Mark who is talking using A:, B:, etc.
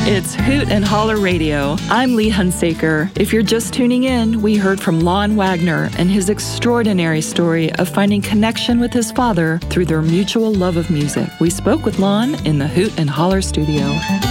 A: It's Hoot and Holler Radio. I'm Lee Hunsaker. If you're just tuning in, we heard from Lon Wagner and his extraordinary story of finding connection with his father through their mutual love of music. We spoke with Lon in the Hoot and Holler studio.